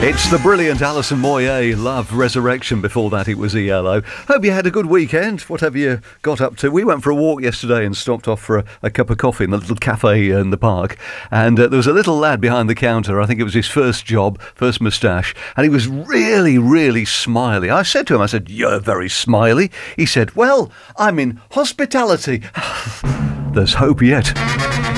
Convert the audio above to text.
It's the brilliant Alison Moyet, Love, Resurrection. Before that, it was ELO. Hope you had a good weekend. What have you got up to? We went for a walk yesterday and stopped off for a cup of coffee in the little cafe in the park. And there was a little lad behind the counter. I think it was his first job, first moustache. And he was really, really smiley. I said to him, "You're very smiley." He said, "Well, I'm in hospitality." There's hope yet.